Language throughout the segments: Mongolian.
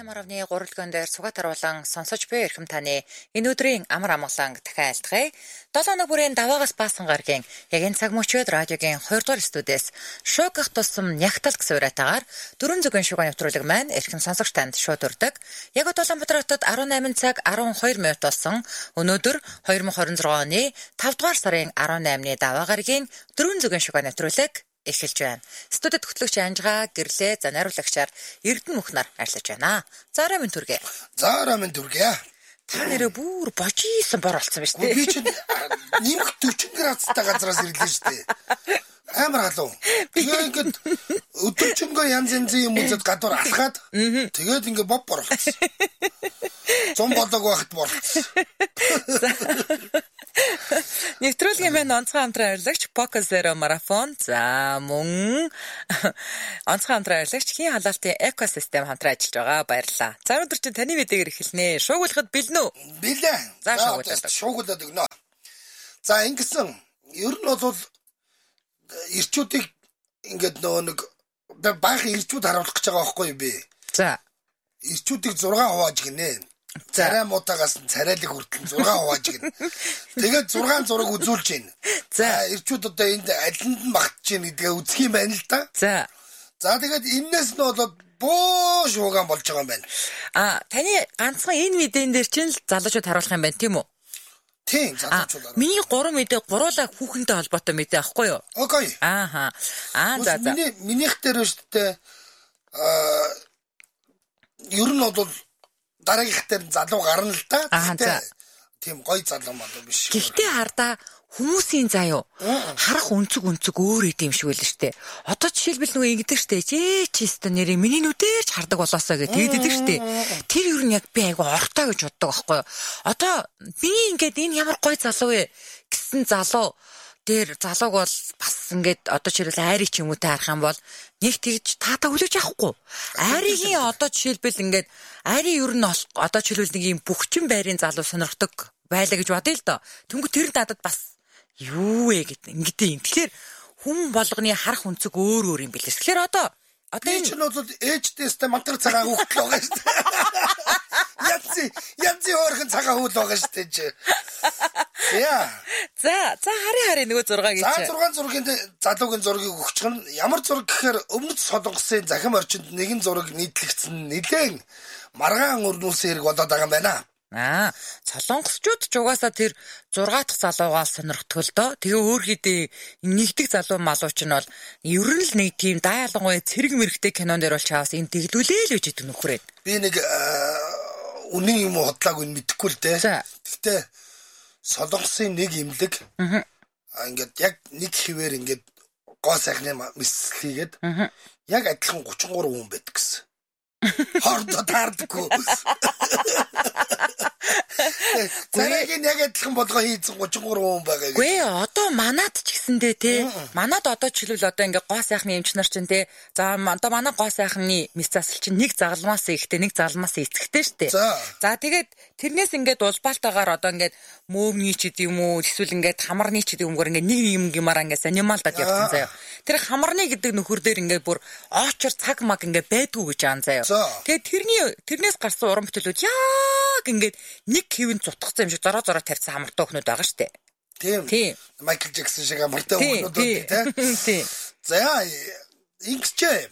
98.3 гурилгын дээр сугат харуулан сонсож буй эрхэм таны энэ өдрийн амар амгалан дахин айлтгая. 7 хоног бүрийн даваагаас баасан гарагийн яг энэ цаг мөчид радиогийн 2 дугаар студиэс шуугах тусам нягтал гэсэн уриатаагаар дөрвөн зүгийн шуган нэвтрүүлэг маань эрхэм сонсогч танд шууд өрдөг. Яг Улаанбаатар хотод 18 цаг 12 минут болсон. Өнөөдөр 2026 оны 5 дугаар сарын 18-ны даваа гарагийн дөрвөн зүгийн шуган нэвтрүүлэг эхэлж байна. Студид хөтлөгч Анжгаа гэрлээ за найруулагчаар Эрдэнэ Мөхнөр ажиллаж байна. Зараа минь түргээ. Зараа минь түргээ. Та нэрээ бүр божиисан бор болсон биз дээ. Би чинь нэмэх 40 градустай газраас ирлээ шүү дээ. Амар халуун. Тэгээ ингээд өдөржингөө янз янзын юм үзэд гадуур алхаад тэгээд ингээд боб борлцсон. Зам болоог багт борлцсон. Нэвтрүүлгийн маань онцгой хамтран ажиллагч Poco Zero марафон. За мөн онцгой хамтран ажиллагч хийн халаалтын экосистем хамтран ажиллаж байгаа. Баярлалаа. За өнөөдөр чинь таны мэдээгээр эхэлнэ. Шуугуулахад бэлэн үү? Бэлэн. За шуугуулаад өгнө. За ингэсэн ер нь бол ирчүүдийг ингээд нэг баахан ирчүүд харуулах гэж байгаа байхгүй юу би. За ирчүүдийг 6 хувааж гинэ. Царай муудагаас царайлаг хүртэл 6 хувааж гинэ. Тэгээд 6 зураг үзүүлж гин. За ирчүүд одоо энд алинд нь багтж гин гэдгээ үзэх юм байна л да. За тэгээд энэс нь бол боо шуугаан болж байгаа юм байна. Таны ганцхан энэ мэдэн дээр чинь л залуучууд харуулах юм байна тийм үү? Тийм залуучууд. Миний 3 мэдээ гуруула хүүхэнтэй холбоотой мэдээ аахгүй юу? Окей. За. Минийх дээр шүү дээ. Ер нь бол дараагийнх дээр залуу гарна л да. Тийм гоё залуу маа биш. Гэхдээ хардаа хүмүүсийн заяо харах өнцөг өөр идэм шиг байл штэ. Одоо жишээлбэл нөгөө ингэдэг штэ. Чистэ нэрээ миний нүдээр ч хардаг болоосоо гэж тэгдэдэг штэ. Тэр юу нь яг би айгу ортой гэж боддог байхгүй юу? Одоо би ингээд энэ ямар гоё залуу вэ гэсэн залуу дээр залууг бол бас ингээд одоо жишээлбэл айрыг ч юм уу та харах юм бол нэг тэгж таата хүлээж авахгүй. Айрыгийн одоо жишээлбэл ингээд айрын ер нь одоо жишээлбэл нэг юм бүхчин байрын залуу сонирхдаг байлаа гэж бодъё л доо. Тэнгүү тэр надад бас юу вэ гэдэг ингэдэг юм. Тэгэхээр хүн болгоны харах өнцөг өөр юм билээ. Тэгэхээр одоо энэ ч бол ээжтэйстэй мантар цагаан хүүхдэл байгаа шүү дээ. Янзи өөрхөн цагаан хүүл байгаа шүү дээ. За харин нөгөө 6-ыг чи. За 6 зургийн залуугийн зургийг өгчих нь ямар зураг гэхээр өмнөд Солонгосын захим орчинд нэгэн зураг нийтлэгдсэн нэлээд маргаан өрнүүлсэн хэрэг болоод байгаа юм байна. Солонгосчууд ч угаасаа тэр 6 дахь залуугаа сонирхдаг л доо. Тэгээ өөр хэдий нэгдэг залуу малууч нь бол ер нь л нэг тийм даалгавар цэрэг мэрэгтэй кинон дээр бол чаавс энэ тэглүүлээ л гэж идэг нөхрөө. Би нэг үнэн юм уу хотлаагүй мэдэхгүй л дээ. Гэхдээ Солонгосын нэг имлэг ингээд яг нэг хിവэр ингээд гоо сайхны мис хийгээд яг адилхан 33 хүн байдаг гэсэн. Хоордоо таардаггүй. Зэрэг яг адилхан болгоо хийцэн 33 хүн байгаа. Гүй одоо манад ч гэсэндээ те. Манад одоо чилвэл одоо ингээ гоо сайхны эмч нар чинь те. За одоо манай гоо сайхны мис засал чинь нэг загалмаас ихтэй нэг загалмаас эцэгтэй штэ. За тэгээд тэрнээс ингээд улбаалтаагаар одоо ингээд мөөмний ч гэдэг юм уу эсвэл ингээд хамарны ч гэдэг юмгээр ингээд нэг юм гимаар ингээд анималдад явсан заяа. Тэр хамарны гэдэг нөхөр дээр ингээд бүр оочор цаг маг ингээд байдгүй гэж аан заяа. Тэгээд тэрнээс гарсан уран бүтээлүүд яг ингээд нэг хэвэн цутгацсан юм шиг зороо тавьсан хамартай өхнүүд байгаа штэ. Тийм. Майкл Джексон шиг хамартай өхнүүд тийм. За ингэчээ.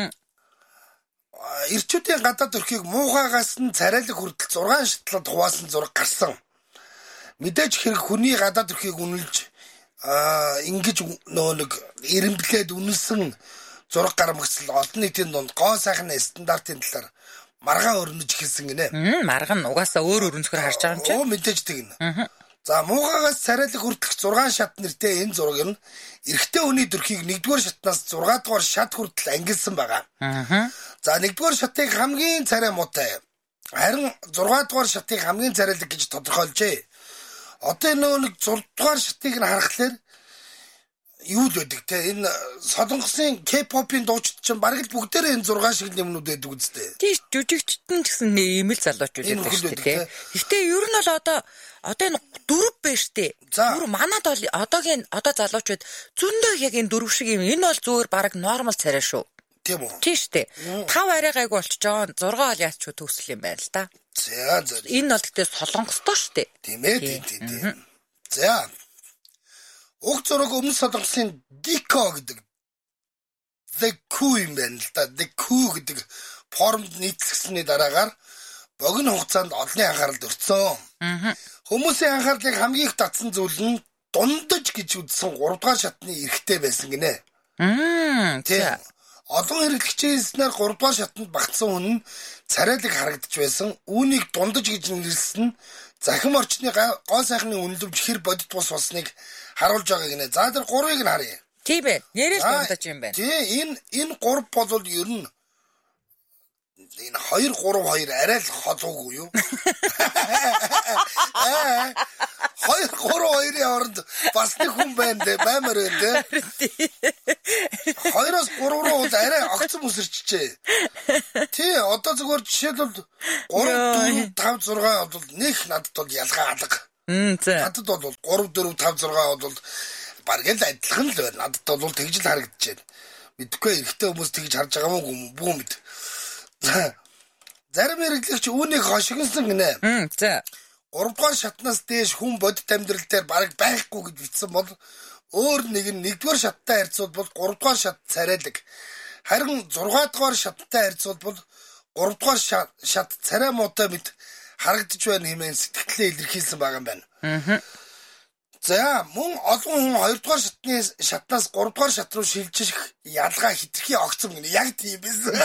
Ирчүүдийн гадаад өрхийг муухайгаас нь царайлаг хүртэл 6 шатлаад хуваасан зураг гарсан. Мэдээж хэрэг хүний гадаад өрхийг үнэлж ингэж нөө нэг ирэмблээд үнэлсэн зураг гармагцал олон нийтийн дунд гоо сайхны стандартын талаар маргаан өрнөж эхэлсэн гинэ. Маргаан угаасаа өөр өнцгөр харж байгаа юм чинь. Мэдээж тэгнэ. За муухайгаас царайлаг хүртэлх 6 шат нэртэй энэ зураг нь эрэгтэй хүний төрхийг 1-р шатнаас 6-р шат хүртэл ангилсан байгаа. За 1-р шатыг хамгийн царай муутай. Харин 6-р шатыг хамгийн царайлаг гэж тодорхойлжээ. Одоо нэг 6-р шатыг нь харахад юу л байдаг те энэ Солонгосын K-pop-ийн дуучид чинь бараг л бүгдээрээ энэ 6 шиг юмнууд байдаг үстэй. Тийм жүжигчдэн ч гэсэн ийм л залуучууд байдаг шүү дээ. Гэхдээ ер нь бол одоо энэ дөрв байж тээ. Бүр манад бол одоо залуучууд зөндөө яг энэ дөрв шиг юм. Энэ бол зүгээр бараг нормал царай шүү. тийм үү? Тийм штэ. 5 арай гайгүй болчихж байгаа 6 бол яач ч төгсөл юм байна л да. За. Энэ бол гэхдээ солонгостой штэ. Тийм ээ, тийм. За. Уг зураг өмнө солонгосын Дико гэдэг The Coup юм байна л да. The Coup гэдэг формд нийтлэгсэний дараагаар богино хугацаанд олонний анхааралд өртсөн. Хүмүүсийн анхаарлыг хамгийн их татсан зүйл нь дундаж гэж үзсэн 3 дугаар шатны эрхтэй байсан гинэ. Тийм. Олон хэрэглэгчээс 3 дугаар шатанд багтсан хүн нь царайлаг харагдаж байсан. Үүнийг дундаж гэж нэрлсэн нь захим орчны гоо сайхны үнэлэмж хэр бодит бус болсныг харуулж байгаа гинэ. За тэр 3-ыг нь харъя. Тийм ээ. Нэрэл дундаж юм байна. Тийм энэ 3 бол ер нь энэ 2-3-2 арай л холоогүй юу? 2-3-2-ийн оронд бас нэг хүн байна дээ, баймар байна дээ. 2-оос 3 руу бол арай огцом өсөрчжээ. Тий, одоо зүгээр жишээлбэл 3, 4, 5, 6 бол нэг надад бол ялгаа алга. Надад бол 3, 4, 5, 6 бол бараг л адилхан л байна. Надад бол тэгж л харагдаж байна. Мэдхгүй эрэгтэй хүмүүс тэгж харж байгаа юм уу мэд. Зарим хэрэглэгч үүнийг хошигнсан гинэ. За. 3 дугаар шатнаас дээш хүн бодит амьдрал дээр бараг байхгүй гэж бичсэн бол өөр нэг нь 1-р шаттай харьцуулбал 3 дугаар шат царайлаг. Харин 6 дугаар шаттай харьцуулбал 3 дугаар шат царай муутай мэт харагдаж байна хэмээн сэтгэлээ илэрхийлсэн байгаа юм байна. За мөн олон хүн 2 дугаар шатны шатнаас 3 дугаар шат руу шилжих ялгаа хитрхи огцом гинэ. Яг тийм байсан.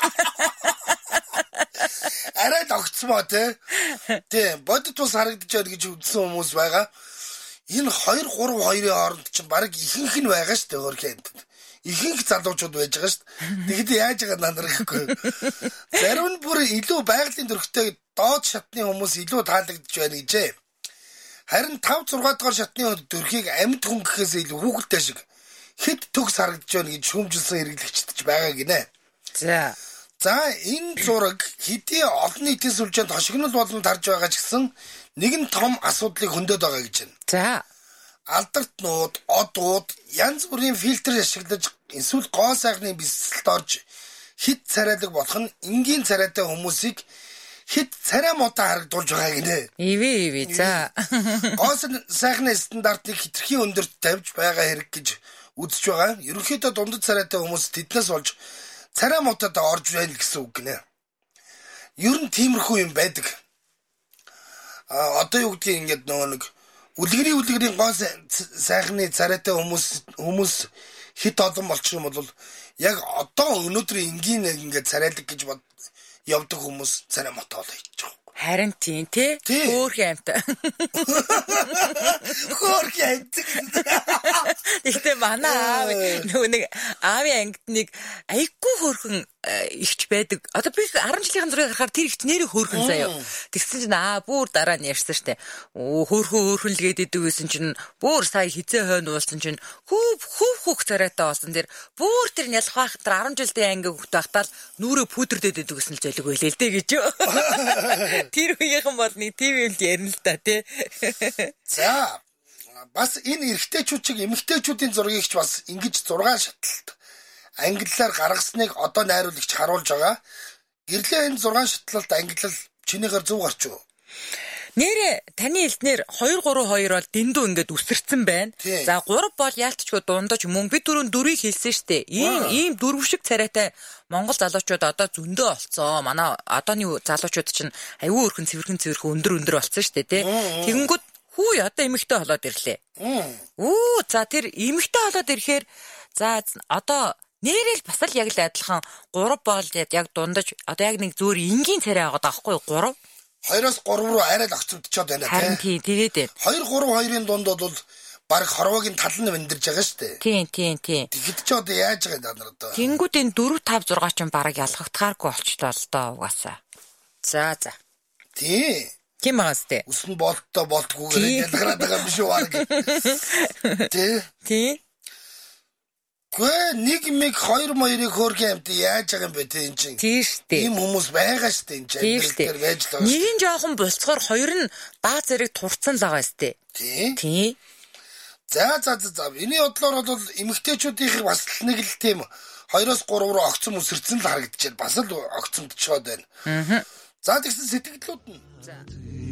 Арай огцмоо тий. Бодит ус харагдаж байна гэж үзсэн хүмүүс байгаа. Энэ 2-3-2-ийн хооронд чинь баг ихэнх нь байгаа шүү дээ хөрхөнд. Ихэнх залуучууд байж байгаа шүү дээ. Тэгэхэд яаж байгаа нанар гэхгүй. Зарим нь бүр илүү байгалийн төрхтэй доод шатны хүмүүс илүү таалагдж байна гэжээ. Харин 5-6 дугаар шатны төрхийг амьд хүн гэхээс илүү хүүхэлтэй шиг хэд төгс харагдж байна гэж шүүмжилсэн хэрэглэгчдэж байгаа гинэ. За энэ зураг хэдий олон нийтийн сүлжээнд хошигнол болон тарж байгаа ч гэсэн нэгэн том асуудлыг хөндөд байгаа гэж байна. За алдартнууд, одууд янз бүрийн фильтр ашиглаж эсвэл гоо сайхны бэлсэлд орж хит царайлаг болох нь энгийн царайтай хүмүүсийг хит царай муутай харагдуулж байгаа гинэ. Ивэ. За. Гоо сайхны стандартыг хитрхи өндөрт тавьж байгаа хэрэг гэж үзэж байгаа. Ерөнхийдөө дундад царайтай хүмүүс тэднээс болж царай муутад орж байна гэсэн үг гинэ. Ер нь тиймэрхүү юм байдаг. Одоо юу гэдгийг ингээд нөгөө нэг үлгэрийн гоо сайхны царайтай хүмүүс хит олон болчих юм бол яг одоо өнөөдрийн энгийн ингээд царайлаг гэж явдаг хүмүүс царай муутай болоо хийж байгаа. Харин тийм тий. Хөөрхөн амт. Хөөрхөн амт. Ихтэй манай аав нэг аавын ангид нэг айгүй хөөрхөн ихч байдаг. Одоо би 10 жилийн зургийг харахаар тэр ихч нэрээ хөөрхөн заяа. Тэгсэн чинь бүр дараа нь ярьсан штэ. Хөөрхөн л гээд идэв гэсэн чинь бүр сая хизээ хойно уулсан чинь хүүх царайтай болсон. Тэр бүр тэр нялх байх тэр 10 жилдээ анги хөхт байхдаа нүрээ пүдэрдээд идэв гэсэн л золиг байлээ л дээ гэж. Тэр үеийнхэн бол нэг тийм юм л ярина л та тий. За бас энэ эрэгтэйчүүд чиг эмэгтэйчүүдийн зургийг ч бас ингэж 6 шатлалт англиар гаргасныг одоо найруулагч харуулж байгаа. Гэрлээ энэ 6 шатлалт англиар чинийгээр зөв гарч юу? Нэрэ таны хэлснээр 2-3-2 бол дэндүү ингээд үсэрсэн байна. За 3 бол яалтчгүй дундаж мөн би түрүүн 4-ийг хэлсэн штэ. Ийм дөрвөн шиг царайтай Монгол залуучууд одоо зөндөө олцоо. Манай одооны залуучууд чинь аюу өрхөн цэвэрхэн өндөр олцсон штэ тий. Тэгэнгүүт хүү одоо эмэгтэй болоод ирлээ. За тэр эмэгтэй болоод ирэхээр за одоо нэрэл бас л яг л адилхан 3 бол яг дундаж одоо яг нэг зөөр энгийн царай байгаа даахгүй 3 2-оос 3 руу арай л огцомдчиход байна тий. Харин тий тэгээд байна. 2-3-2-ын дунд бол баг хорвогийн тал нь вэндэрж байгаа шүү дээ. Тийм. Тэгэхэд ч одоо яаж байгаа даа нар одоо. Тэнгүүдийн 4-5-6 ч баг ялгагдахааргүй болчихлоо л доо угаасаа. За. Тийм байгаас тээ. Үсэн болттой болтгүйгээр ялгараад байгаа юм шүү баг. Тий. Гэ нэг мэг 2-2-ыг хөөрхөн амт яаж байгаа юм бэ те энэ чинь. Тийш дээ. Ийм хүмүүс байгаа шүү дээ энэ чинь. Тэр байж л байгаа. Нэг нь жоохон болцохоор хоёр нь баа зэрэг турцсан л байгаа сте. Тий. За. Миний бодлоор бол эмэгтэйчүүдийн бас нэг л тийм 2-3 руу огцом үсэрсэн л харагдчихэв. Бас л огцомдчиход байна. За тэгсэн сэтгэлдлүүд нь.